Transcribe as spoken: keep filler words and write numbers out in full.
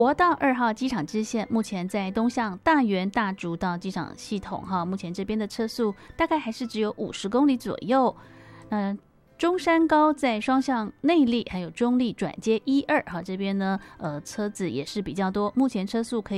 国道二号机场支线目前在东向大园大竹道机场系统哈，目前这边的车速大概还是只有五十公里左右。嗯、呃。中山高在双向内坜还有中坜转接一二哈，这边呢，呃，车子也是比较多，目前车速可以